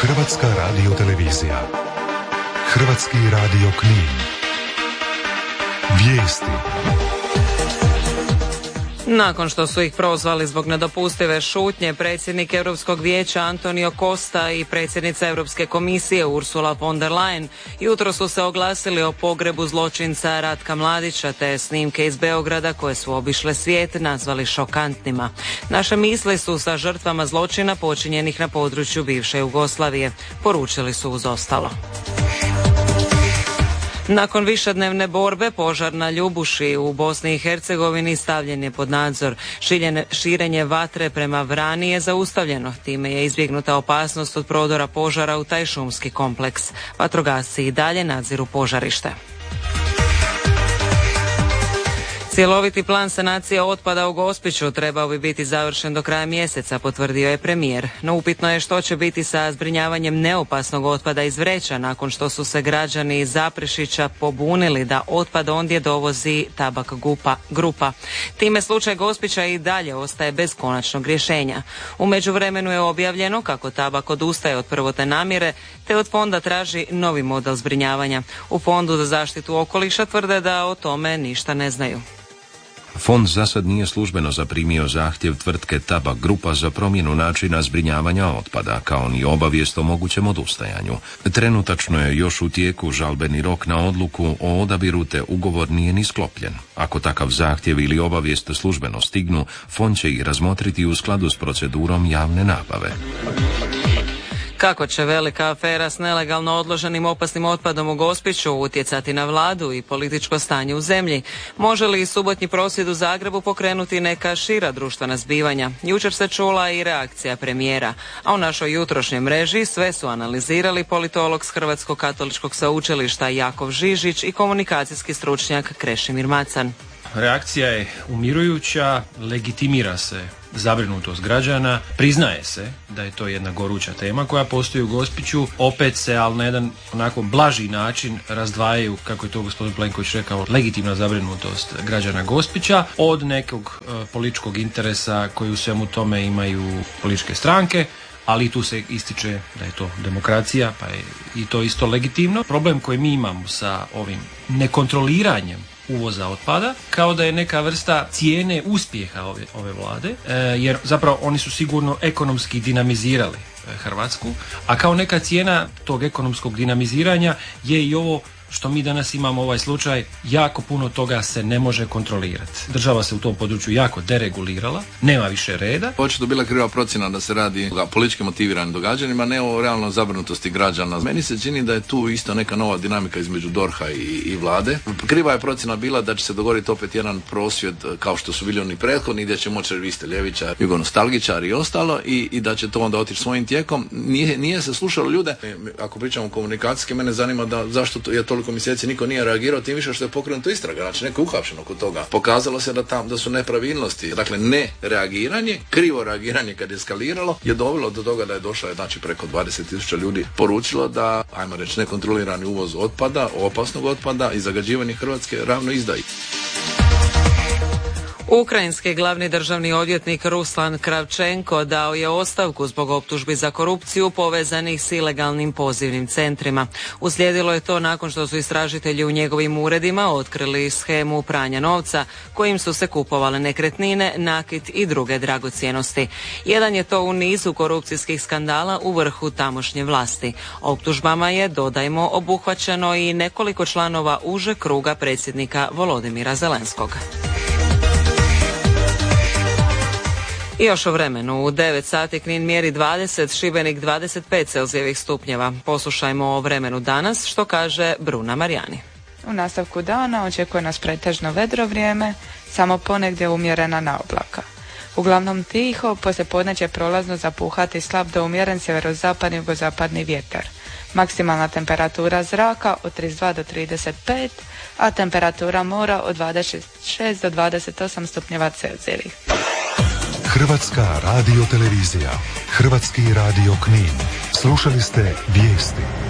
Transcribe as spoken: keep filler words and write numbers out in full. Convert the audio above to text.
Hrvatska radiotelevizija. Hrvatski radio Knin. Vijesti. Nakon što su ih prozvali zbog nedopustive šutnje, predsjednik Europskog vijeća Antonio Costa i predsjednica Europske komisije Ursula von der Leyen jutro su se oglasili o pogrebu zločinca Ratka Mladića, te snimke iz Beograda koje su obišle svijet nazvali šokantnima. Naše misli su sa žrtvama zločina počinjenih na području bivše Jugoslavije, poručili su uz ostalo. Nakon višednevne borbe požar na Ljubuši u Bosni i Hercegovini stavljen je pod nadzor. Šiljene, širenje vatre prema Vrani je zaustavljeno. Time je izbjegnuta opasnost od prodora požara u taj šumski kompleks. Vatrogasci i dalje nadziru požarište. Cjeloviti plan sanacije otpada u Gospiću trebao bi biti završen do kraja mjeseca, potvrdio je premijer. No upitno je što će biti sa zbrinjavanjem neopasnog otpada iz vreća nakon što su se građani iz Zaprešića pobunili da otpad ondje dovozi Tabak grupa. Time slučaj Gospića i dalje ostaje bez konačnog rješenja. U međuvremenu je objavljeno kako Tabak odustaje od prvotne namjere te od fonda traži novi model zbrinjavanja. U Fondu za zaštitu okoliša tvrde da o tome ništa ne znaju. Fond za sad nije službeno zaprimio zahtjev tvrtke Tabak grupa za promjenu načina zbrinjavanja otpada, kao ni obavijest o mogućem odustajanju. Trenutačno je još u tijeku žalbeni rok na odluku o odabiru, te ugovor nije ni sklopljen. Ako takav zahtjev ili obavijest službeno stignu, fond će ih razmotriti u skladu s procedurom javne nabave. Kako će velika afera s nelegalno odloženim opasnim otpadom u Gospiću utjecati na vladu i političko stanje u zemlji? Može li subotnji prosvjed u Zagrebu pokrenuti neka šira društvena zbivanja? Jučer se čula i reakcija premijera, a u našoj jutrošnjoj mreži sve su analizirali politolog s Hrvatskog katoličkog sveučilišta Jakov Žižić i komunikacijski stručnjak Krešimir Macan. Reakcija je umirujuća, legitimira se zabrinutost građana, priznaje se da je to jedna goruća tema koja postoji u Gospiću, opet se, ali na jedan onako blaži način razdvajaju, kako je to gospodin Plenković rekao, legitimna zabrinutost građana Gospića od nekog e, političkog interesa koji u svemu tome imaju političke stranke, ali tu se ističe da je to demokracija, pa je i to isto legitimno. Problem koji mi imamo sa ovim nekontroliranjem uvoza otpada, kao da je neka vrsta cijene uspjeha ove, ove vlade, e, jer zapravo oni su sigurno ekonomski dinamizirali e, Hrvatsku, a kao neka cijena tog ekonomskog dinamiziranja je i ovo što mi danas imamo ovaj slučaj, jako puno toga se ne može kontrolirati. Država se u tom području jako deregulirala, nema više reda. Očito bila kriva procjena da se radi o politički motiviranim događanjima, ne o realnoj zabrinutosti građana. Meni se čini da je tu isto neka nova dinamika između dorha i, i vlade. Kriva je procjena bila da će se dogoditi opet jedan prosvjed kao što su bili oni prethodni, gdje će moći vi ste ljevičar, jugonostalgičar i ostalo i, i da će to onda otići svojim tijekom. Nije, nije se slušalo ljude. Ako pričamo komunikacijski, mene zanima da zašto to, je toliko mjeseci niko nije reagirao, tim više što je pokrenuta istraga, znači neko je uhapšen oko toga. Pokazalo se da tam da su nepravilnosti, dakle ne reagiranje, krivo reagiranje kad je eskaliralo je dovelo do toga da je došlo, znači preko dvadeset tisuća ljudi poručilo da, ajmo reći, nekontrolirani uvoz otpada, opasnog otpada i zagađivanje Hrvatske ravno izdaji. Ukrajinski glavni državni odvjetnik Ruslan Kravčenko dao je ostavku zbog optužbi za korupciju povezanih s ilegalnim pozivnim centrima. Uslijedilo je to nakon što su istražitelji u njegovim uredima otkrili shemu pranja novca kojim su se kupovale nekretnine, nakit i druge dragocjenosti. Jedan je to u nizu korupcijskih skandala u vrhu tamošnje vlasti. Optužbama je, dodajmo, obuhvaćeno i nekoliko članova užeg kruga predsjednika Volodimira Zelenskog. I još o vremenu. U devet sati Knin mjeri dvadeset, Šibenik dvadeset pet Celzijevih stupnjeva. Poslušajmo o vremenu danas, što kaže Bruna Marijani. U nastavku dana očekuje nas pretežno vedro vrijeme, samo ponegdje umjerena naoblaka. Uglavnom tiho, poslijepodne će prolazno zapuhati slab do umjeren sjeverozapadni jugozapadni vjetar. Maksimalna temperatura zraka od trideset dva do trideset pet, a temperatura mora od dvadeset šest do dvadeset osam stupnjeva Celzijevih. Hrvatska radiotelevizija, Hrvatski radio Knin. Slušali ste vijesti.